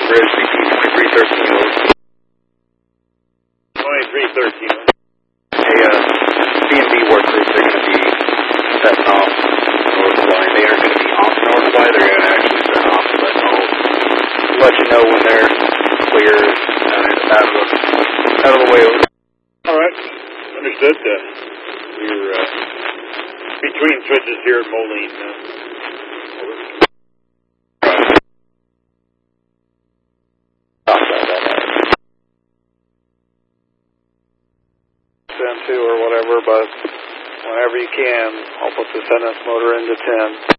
Bridge, CT 2313. 2313. Hey, B&B workers, they're going to be setting off north line. They aren't going to be off north line, they're going to actually set off, but I'll let you know when they're clear and out of the way. All right, understood. We're between switches here at Moline. Send 2 or whatever, but whenever you can, I'll put the sentence motor into 10.